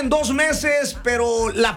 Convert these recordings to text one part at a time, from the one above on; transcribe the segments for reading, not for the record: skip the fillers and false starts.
en 2 meses, pero la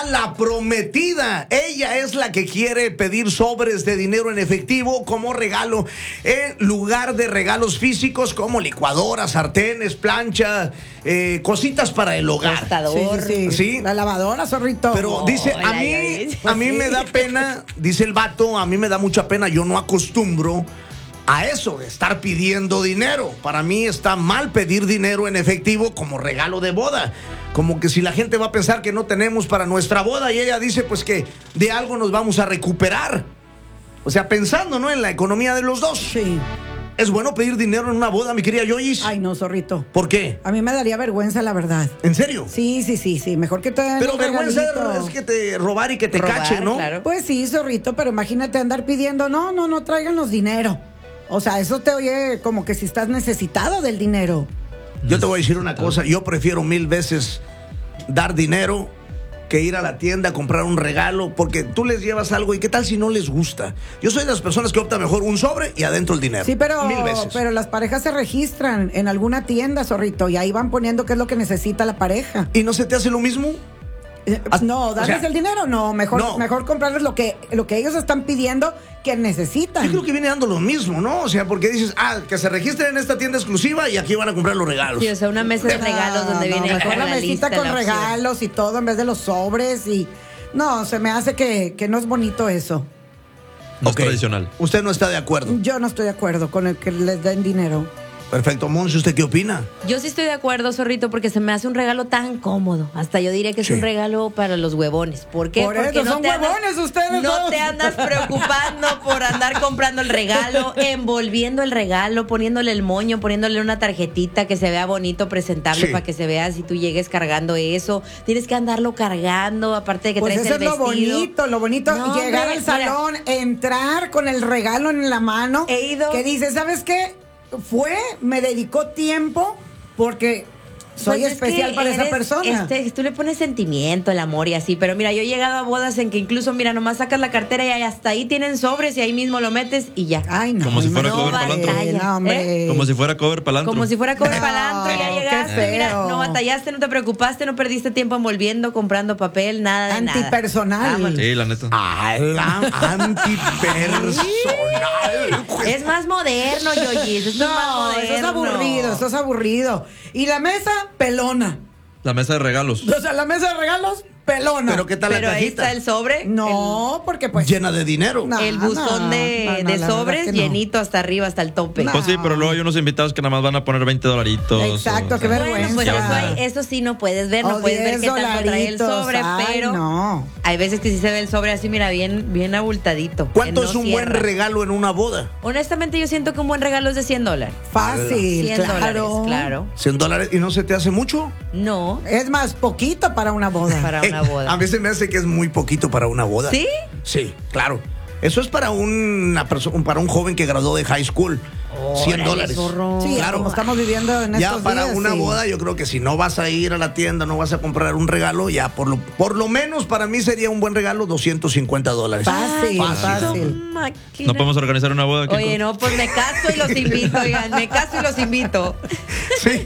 prometida, ella es la que quiere pedir sobres de dinero en efectivo como regalo, en lugar de regalos físicos como licuadoras, sartenes, plancha, cositas para el hogar. Tostador. Sí. La lavadora, zorrito. Pero dice, a mí me da pena, dice el vato, a mí me da mucha pena, yo no acostumbro a eso de estar pidiendo dinero. Para mí está mal pedir dinero en efectivo como regalo de boda. Como que si la gente va a pensar que no tenemos para nuestra boda, y ella dice pues que de algo nos vamos a recuperar. O sea, pensando, ¿no?, en la economía de los dos. Sí. ¿Es bueno pedir dinero en una boda, mi querida Yoyis? Ay, no, zorrito. ¿Por qué? A mí me daría vergüenza, la verdad. ¿En serio? Sí. Mejor que te den Pero un vergüenza regalito. es que te robar y que te cachen, ¿no? Claro. Pues sí, zorrito, pero imagínate andar pidiendo, no, tráiganos dinero. O sea, eso te oye como que si estás necesitado del dinero. Yo te voy a decir una cosa, yo prefiero 1000 veces dar dinero que ir a la tienda a comprar un regalo, porque tú les llevas algo y qué tal si no les gusta. Yo soy de las personas que opta mejor un sobre y adentro el dinero. Sí, 1000 veces. pero las parejas se registran en alguna tienda, zorrito, y ahí van poniendo qué es lo que necesita la pareja. ¿Y no se te hace lo mismo? No, darles el dinero, no, mejor comprarles lo que ellos están pidiendo que necesitan. Yo creo que viene dando lo mismo, ¿no? O sea, porque dices, que se registren en esta tienda exclusiva y aquí van a comprar los regalos. Sí, o sea, una mesa de regalos donde viene mejor la la mesita lista, con la opción. regalos y todo en vez de los sobres y no, se me hace que no es bonito eso. No Ok. es tradicional. Usted no está de acuerdo. Yo no estoy de acuerdo con el que les den dinero. Perfecto, Monse, ¿usted qué opina? Yo sí estoy de acuerdo, zorrito, porque se me hace un regalo tan cómodo. Hasta yo diría que es Sí. un regalo para los huevones. ¿Por qué? Por Porque eso son huevones ustedes no dos. te andas preocupando por andar comprando el regalo, envolviendo el regalo, poniéndole el moño, poniéndole una tarjetita que se vea bonito, presentable, Sí. para que se vea si tú llegues cargando eso. Tienes que andarlo cargando, aparte de que Pues traes eso el es lo vestido. bonito, No, llegar hombre, al salón, entrar con el regalo en la mano. He ido- Que dice, ¿sabes qué? Me dedicó tiempo porque soy Pues es especial que para esa eres, persona. Tú le pones sentimiento, el amor y así. Pero mira, yo he llegado a bodas en que incluso, mira, nomás sacas la cartera y hasta ahí tienen sobres y ahí mismo lo metes y ya. Ay, no. Como si fuera no cover para batalla, antro. No, hombre. Como si fuera cover para el antro. Como si fuera cobre No, palantro, ya qué llegaste, mira, feo. no batallaste, no te preocupaste, no perdiste tiempo envolviendo, comprando papel, nada de nada. Antipersonal. Vámonos. Sí, la neta. Antipersonal. Es más moderno, Yoyis, es más No, moderno. eso es aburrido. Y la mesa, pelona. La mesa de regalos. O sea, la mesa de regalos, pelona. Pero ¿qué tal Pero la ahí cajita? está el sobre. No, porque pues... Llena de dinero. No. El buzón de la verdad sobres que no. llenito hasta arriba, hasta el tope. No. Pues sí, pero luego hay unos invitados que nada más van a poner $20. Exacto, qué Bueno, vergüenza. pues Ya. eso sí no puedes ver, no O puedes ver 10 qué tanto trae el dolaritos. sobre, Ay, pero no. hay veces que sí se ve el sobre así, mira, bien abultadito. ¿Cuánto que es no un buen cierra. regalo en una boda? Honestamente, yo siento que un buen regalo es de $100. Fácil, claro. claro. $100. ¿Y no se te hace mucho? No, Es más, poquito para una boda. para una boda. A mí se me hace que es muy poquito para una boda. ¿Sí? Sí, claro. Eso es para para un joven que graduó de high school. $100. zorro. Sí, claro. como estamos viviendo en Ya estos para días, una sí. boda, yo creo que si no vas a ir a la tienda, no vas a comprar un regalo, ya por lo menos para mí sería un buen regalo $250. Fácil, fácil. Máquina. No podemos organizar una boda aquí. Oye, no, pues me caso y los invito, oigan, me caso y los invito. Sí,